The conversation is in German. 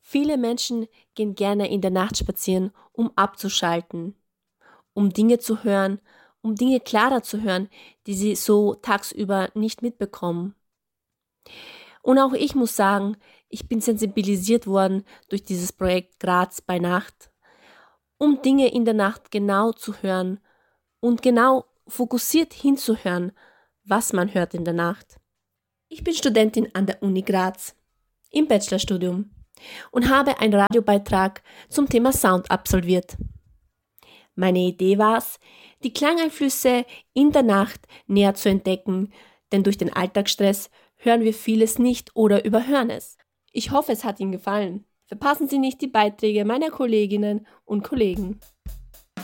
Viele Menschen gehen gerne in der Nacht spazieren, um abzuschalten, um Dinge zu hören, um Dinge klarer zu hören, die sie so tagsüber nicht mitbekommen. Und auch ich muss sagen, ich bin sensibilisiert worden durch dieses Projekt Graz bei Nacht, um Dinge in der Nacht genau zu hören und genau fokussiert hinzuhören, was man hört in der Nacht. Ich bin Studentin an der Uni Graz im Bachelorstudium und habe einen Radiobeitrag zum Thema Sound absolviert. Meine Idee war es, die Klangeinflüsse in der Nacht näher zu entdecken, denn durch den Alltagsstress hören wir vieles nicht oder überhören es. Ich hoffe, es hat Ihnen gefallen. Verpassen Sie nicht die Beiträge meiner Kolleginnen und Kollegen.